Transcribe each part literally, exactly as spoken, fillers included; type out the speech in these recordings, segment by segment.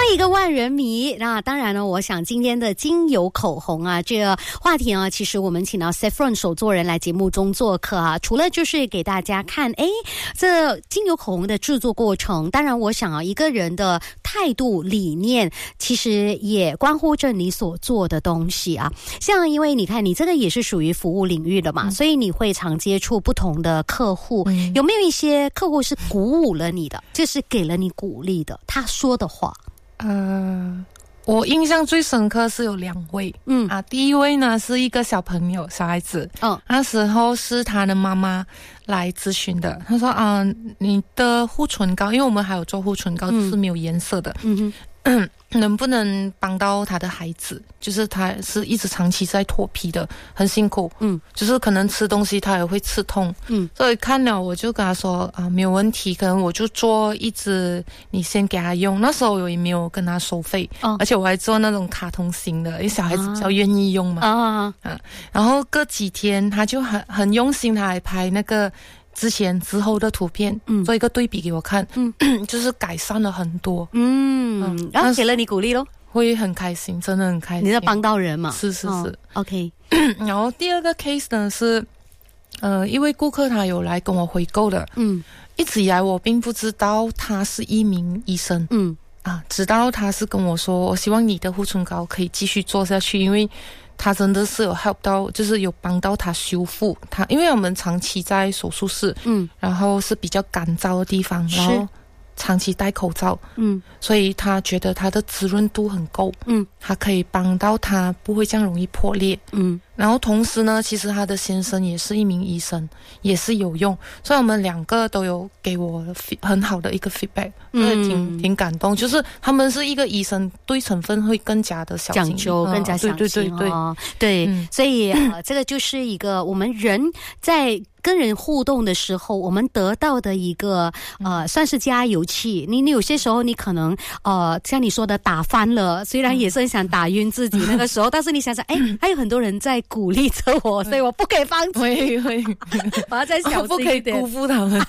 一个万人迷。那当然呢，我想今天的精油口红啊，这个话题啊，其实我们请到 Saffron 手作人来节目中做客啊，除了就是给大家看，哎，这精油口红的制作过程，当然我想啊，一个人的态度理念，其实也关乎着你所做的东西啊。像因为你看，你这个也是属于服务领域的嘛，嗯、所以你会常接触不同的客户，嗯、有没有一些客户是鼓舞了你的，就是给了你鼓励的，他说的话？ 呃，我印象最深刻是有两位，嗯啊，第一位呢是一个小朋友，小孩子，嗯，那时候是他的妈妈来咨询的，他说啊、呃，你的护唇膏，因为我们还有做护唇膏、嗯、是没有颜色的，嗯哼。能不能帮到他的孩子？就是他是一直长期在脱皮的，很辛苦。嗯，就是可能吃东西他也会刺痛。嗯，所以看了我就跟他说啊，没有问题，可能我就做一支，你先给他用。那时候我也没有跟他收费，哦、而且我还做那种卡通型的，因为小孩子比较愿意用嘛。啊啊！然后隔几天他就很很用心，他还拍那个之前之后的图片，嗯，做一个对比给我看，嗯，就是改善了很多，嗯， 嗯然后给了你鼓励咯， 会很开心，真的很开心， 你在帮到人嘛？ 是是是、哦、 ，OK 然后第二个 case 呢是，呃，一位顾客他有来跟我回购的，嗯，一直以来我并不知道他是一名医生，嗯啊，直到他是跟我说，我希望你的护唇膏可以继续做下去，因为他真的是有 help 到，就是有帮到他修复他，因为我们长期在手术室，嗯，然后是比较干燥的地方，然后长期戴口罩，嗯，所以他觉得他的滋润度很够，嗯，他可以帮到他不会这样容易破裂，嗯，然后同时呢，其实他的先生也是一名医生，也是有用，所以我们两个都有给我很好的一个 feedback， 嗯，挺挺感动，就是他们是一个医生，对成分会更加的小心讲究，更加详细，对对对对，哦、对，嗯、所以、呃、这个就是一个我们人在跟人互动的时候，我们得到的一个呃，算是加油器。你你有些时候你可能呃，像你说的打翻了，虽然也是很想打晕自己那个时候，但是你想想，哎，还有很多人在鼓励着我，所以我不可以放弃， 会会， 我要再小心一点， 不可以辜负他们。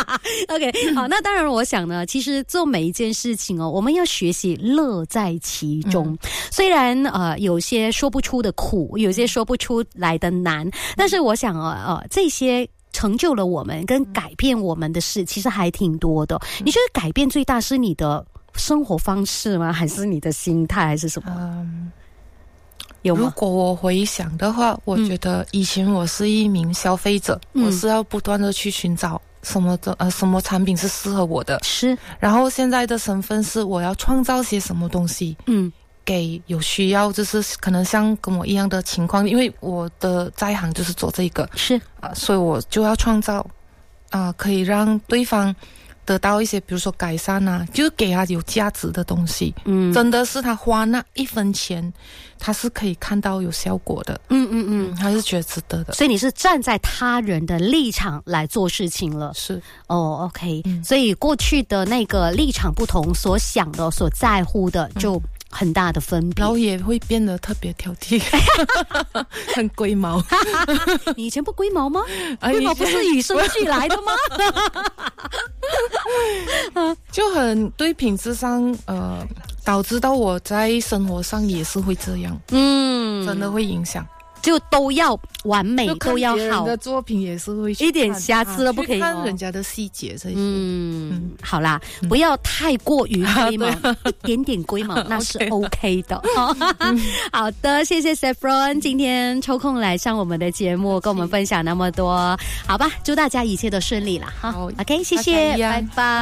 OK， 好，那当然，我想呢，其实做每一件事情哦，我们要学习乐在其中。嗯、虽然呃有些说不出的苦，有些说不出来的难，但是我想啊呃这些成就了我们跟改变我们的事，其实还挺多的。你觉得改变最大是你的生活方式吗？还是你的心态，还是什么？嗯，有吗？ 如果我回想的话，我觉得以前我是一名消费者，嗯、我是要不断的去寻找什么的呃什么产品是适合我的， 是。 然后现在的身份是我要创造些什么东西，嗯。给有需要，就是可能像跟我一样的情况，因为我的在行就是做这个， 是啊、呃，所以我就要创造啊、呃，可以让对方得到一些，比如说改善啊，就是给他有价值的东西。嗯，真的是他花那一分钱，他是可以看到有效果的。嗯嗯嗯，他是觉得值得的。 所以你是站在他人的立场来做事情了。 是哦 ，OK、嗯。所以过去的那个立场不同，所想的、所在乎的就。嗯很大的分别， 然后也会变得特别挑剔，很龟毛。 你以前不龟毛吗？龟毛不是与生俱来的吗？ 就很对品质上，呃，导致到我在生活上也是会这样，嗯，真的会影响。 就都要完美，都要好。别人的作品也是会一点瑕疵都不可以、哦。 看人家的细节这些。 嗯，嗯好啦、嗯，不要太过于龟毛，啊、一点点龟毛那是 OK 的。嗯、好的，谢谢 Saffron 今天抽空来上我们的节目，跟我们分享那么多。好吧，祝大家一切都顺利啦哈。OK， 谢谢，拜拜。